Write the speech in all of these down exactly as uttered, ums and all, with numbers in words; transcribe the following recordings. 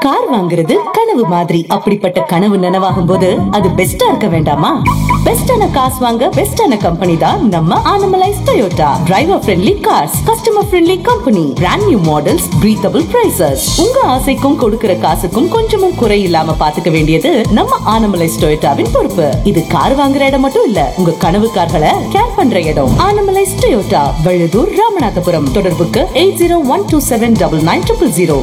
Car வாங்குறது கனவு மாதிரி. அப்படிப்பட்ட கனவு நனவாகும் போது அது பெஸ்டா இருக்க வேண்டாமா? பெஸ்டான காசு வாங்க பெஸ்டான கம்பெனி தான் நம்ம Anamallais Toyota. Driver friendly cars, customer friendly company, brand new models, breathable prices. உங்க ஆசைக்கும் கொடுக்கிற காசுக்கும் கொஞ்சமும் குறை இல்லாம பாத்துக்க வேண்டியது நம்ம ஆனமலைஸ் டொயோட்டாவின் பொறுப்பு. இது கார் வாங்குற இடம் மட்டும் இல்ல, உங்க கனவு கார்களை கேர் பண்ற இடம். ஆனமலைஸ் டொயோட்டா, வழுதூர், ராமநாதபுரம். தொடர்புக்கு eight zero one two seven double nine triple zero.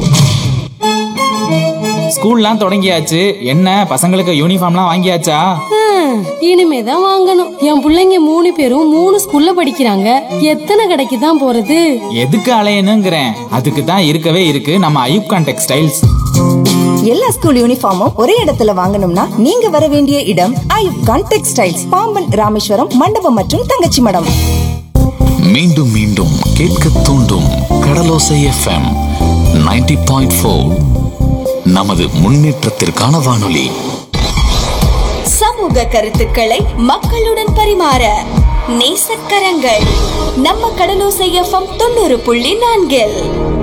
ஸ்கூல்லாம் தொடங்கியாச்சு. என்ன பசங்களுக்கு யூனிஃபார்ம்லாம் வாங்கியாச்சா? இனிமேதான் வாங்கணும். என் பிள்ளைங்க மூணு பேரும் மூணு ஸ்கூல்ல படிக்கிறாங்க. எத்தனை கடைக்கு தான் போறது? எதுக்கு அலையணுங்கிறேன். அதுக்கு தான் இருக்கவே இருக்கு நம்ம ஐயூப்கான் டெக்ஸ்டைல்ஸ். எல்லா ஸ்கூல் யூனிஃபார்மும் ஒரே இடத்துல வாங்கணும்னா நீங்க வர வேண்டிய இடம் ஐயூப்கான் டெக்ஸ்டைல்ஸ், பாம்பன் ராமேஸ்வரம் மண்டபம் மற்றும் தங்கச்சி மடம். மீண்டும் மீண்டும் கேட்க தூண்டும் கடலோசை எஃப்எம் நைன்டி பாயிண்ட் ஃபோர். நமது முன்னேற்றத்திற்கான வானொலி. சமூக கருத்துக்களை மக்களுடன் பரிமாற நேசக்கரங்கள் நம்ம கடலோசை எஃப்எம் தொண்ணூறு புள்ளி நான்கில்.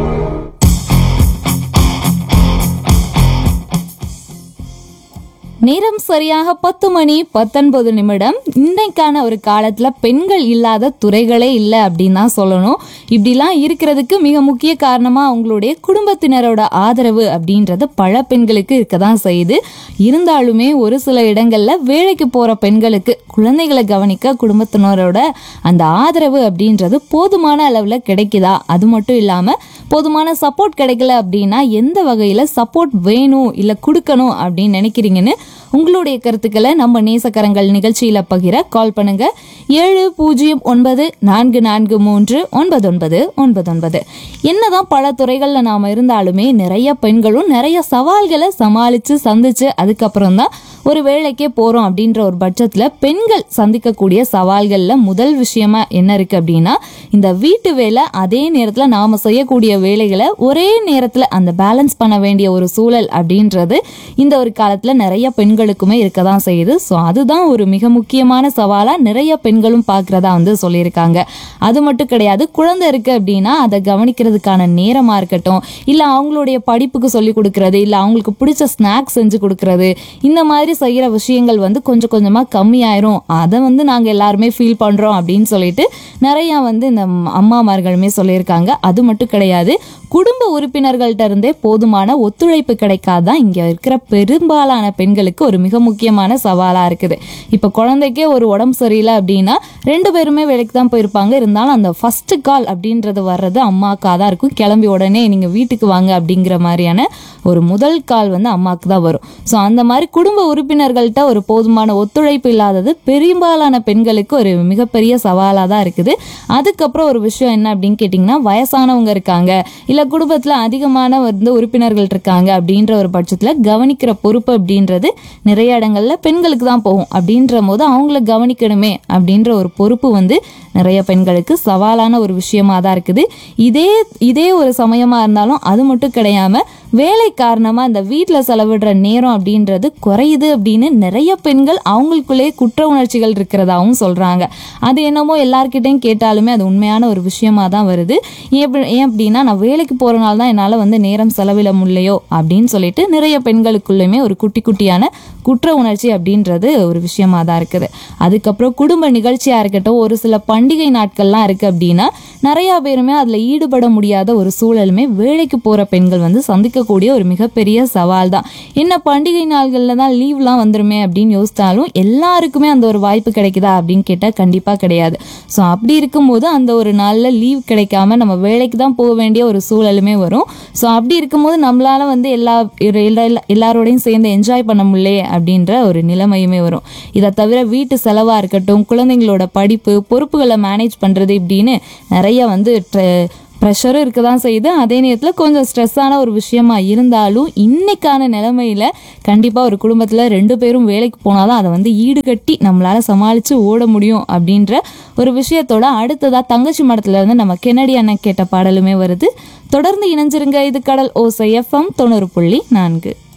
நேரம் சரியாக பத்து மணி பத்தொன்பது நிமிடம். இன்றைக்கான ஒரு காலத்துல பெண்கள் இல்லாத துறைகளே இல்லை அப்படின்னு தான் சொல்லணும். இப்படிலாம் இருக்கிறதுக்கு மிக முக்கிய காரணமா அவங்களுடைய குடும்பத்தினரோட ஆதரவு அப்படின்றது பல பெண்களுக்கு இருக்கதான் செய்யுது. இருந்தாலுமே ஒரு சில இடங்கள்ல வேலைக்கு போற பெண்களுக்கு குழந்தைகளை கவனிக்க குடும்பத்தினரோட அந்த ஆதரவு அப்படின்றது போதுமான அளவுல கிடைக்குதா? அது மட்டும் இல்லாம போதுமான சப்போர்ட் கிடைக்கல அப்படின்னா எந்த வகையில சப்போர்ட் வேணும் இல்ல கொடுக்கணும் அப்படின்னு நினைக்கிறீங்கன்னு உங்களுடைய கருத்துக்களை நம்ம நேசக்கரங்கள் நிகழ்ச்சியில பகிர கால் பண்ணுங்க. ஏழு பூஜ்ஜியம் ஒன்பது நான்கு நான்கு மூன்று ஒன்பது ஒன்பது ஒன்பது ஒன்பது. என்னதான் பல துறைகள்ல நாம இருந்தாலுமே நிறைய பெண்களும் நிறைய சவால்களை சமாளிச்சு சந்திச்சு அதுக்கப்புறம் தான் ஒரு வேலைக்கே போறோம் அப்படின்ற ஒரு பட்சத்துல பெண்கள் சந்திக்கக்கூடிய சவால்கள்ல முதல் விஷயமா என்ன இருக்கு அப்படின்னா, இந்த வீட்டு வேலை அதே நேரத்துல நாம செய்யக்கூடிய வேலைகளை ஒரே நேரத்துல அந்த பேலன்ஸ் பண்ண வேண்டிய ஒரு சூழல் அப்படின்றது இந்த ஒரு காலத்துல நிறைய பெண்களுக்குமே இருக்கதான் செய்யுது. ஸோ அதுதான் ஒரு மிக முக்கியமான சவாலா நிறைய பெண்களும் பாக்குறதா வந்து சொல்லியிருக்காங்க. அது மட்டும் கிடையாது, குழந்தை இருக்கு அப்படின்னா அதை கவனிக்கிறதுக்கான நேரமா இருக்கட்டும், இல்ல அவங்களுடைய படிப்புக்கு சொல்லி கொடுக்கறது, இல்ல அவங்களுக்கு பிடிச்ச ஸ்நாக்ஸ் செஞ்சு கொடுக்கறது, இந்த மாதிரி செய்யற விஷயங்கள் வந்து கொஞ்சம் கொஞ்சமா கம்மியாயிரும். அதை வந்து நாங்க எல்லாருமே ஃபீல் பண்றோம் அப்படின்னு சொல்லிட்டு நிறைய வந்து இந்த அம்மாமார்களுமே சொல்லியிருக்காங்க. அது மட்டும் கிடையாது, குடும்ப உறுப்பினர்கள்ட்ட இருந்தே போதுமான ஒத்துழைப்பு கிடைக்காதான் இங்க இருக்கிற பெரும்பாலான பெண்களுக்கு ஒரு மிக முக்கியமான சவாலா இருக்குது. இப்ப குழந்தைக்கே ஒரு உடம்பு சரியில்லை அப்படின்னா ரெண்டு பேருமே வேலைக்கு தான் போயிருப்பாங்க. இருந்தாலும் அந்த ஃபர்ஸ்ட் கால் அப்படின்றது வர்றது அம்மாக்கா தான் இருக்கும். கிளம்பி உடனே நீங்க வீட்டுக்கு வாங்க அப்படிங்கிற மாதிரியான ஒரு முதல் கால் வந்து அம்மாக்கு தான் வரும். ஸோ அந்த மாதிரி குடும்ப உறுப்பினர்கள்ட்ட ஒரு போதுமான ஒத்துழைப்பு இல்லாதது பெரும்பாலான பெண்களுக்கு ஒரு மிகப்பெரிய சவாலா தான் இருக்குது. அதுக்கப்புறம் ஒரு விஷயம் என்ன அப்படின்னு கேட்டிங்கன்னா, வயசானவங்க இருக்காங்க, இல்ல குடும்பத்துல அதிகமான வந்து உறுப்பினர்கள் இருக்காங்க அப்படின்ற ஒரு பட்சத்துல கவனிக்கிற பொறுப்பு அப்படின்றது நிறைய இடங்கள்ல பெண்களுக்கு தான் போகும். அப்படின்ற போது அவங்கள கவனிக்கணுமே அப்படின்ற ஒரு பொறுப்பு வந்து நிறைய பெண்களுக்கு சவாலான ஒரு விஷயமா தான் இருக்குது. இதே இதே ஒரு சமயமா இருந்தாலும் அது மட்டும் கிடையாம வேலை காரணமா இந்த வீட்டுல செலவிடுற நேரம் அப்படின்றது குறையுது அப்படின்னு நிறைய பெண்கள் அவங்களுக்குள்ளே குற்ற உணர்ச்சிகள் இருக்கிறதாவும் சொல்றாங்க. அது என்னமோ எல்லார்கிட்டையும் கேட்டாலுமே அது உண்மையான ஒரு விஷயமா தான் வருது. ஏன் ஏன் அப்படின்னா, நான் வேலைக்கு போறனால தான் என்னால வந்து நேரம் செலவிட முடியலையோ அப்படின்னு சொல்லிட்டு நிறைய பெண்களுக்குள்ளுமே ஒரு குட்டி குட்டியான குற்ற உணர்ச்சி அப்படின்றது ஒரு விஷயமா தான் இருக்குது. அதுக்கப்புறம் குடும்ப நிகழ்ச்சியா இருக்கட்டும், ஒரு சில பண்டிகை நாட்கள்லாம் இருக்கு அப்படின்னா நிறைய பேருமே அதுல ஈடுபட முடியாத ஒரு சூழலுமே வேலைக்கு போற பெண்கள் வந்து சந்திக்கக்கூடிய ஒரு மிகப்பெரிய சவால் தான். என்ன பண்டிகை நாள்கள்ல தான் லீவ்லாம் வந்துருமே அப்படின்னு யோசித்தாலும் எல்லாருக்குமே அந்த ஒரு வாய்ப்பு கிடைக்குதா அப்படின்னு கேட்டா கண்டிப்பா கிடையாது. ஸோ அப்படி இருக்கும்போது அந்த ஒரு நாள்ல லீவ் கிடைக்காம நம்ம வேலைக்கு தான் போக வேண்டிய ஒரு சூழலுமே வரும். ஸோ அப்படி இருக்கும்போது நம்மளால வந்து எல்லா எல்லாரோடையும் சேர்ந்து என்ஜாய் பண்ண முடியல அப்படின்ற ஒரு நிலைமையுமே வரும். இதை தவிர வீட்டு செலவா இருக்கட்டும், குழந்தைங்களோட படிப்பு, பொறுப்புகளை மேனேஜ் பண்றது இப்படின்னு நிறைய வந்து ப்ரெஷரும் இருக்க தான் செய்யுது. அதே நேரத்தில் கொஞ்சம் ஸ்ட்ரெஸ்ஸான ஒரு விஷயமா இருந்தாலும் இன்னைக்கான நிலைமையில கண்டிப்பாக ஒரு குடும்பத்தில் ரெண்டு பேரும் வேலைக்கு போனாதான் அதை வந்து ஈடுகட்டி நம்மளால சமாளித்து ஓட முடியும் அப்படின்ற ஒரு விஷயத்தோட அடுத்ததாக தங்கச்சி மடத்துல இருந்து நம்ம கென்னடி அண்ணன் கேட்ட பாடலுமே வருது. தொடர்ந்து இணைஞ்சிருங்க. இது கடல் ஓசை எஃப்எம் தொண்ணூறு புள்ளி நான்கு.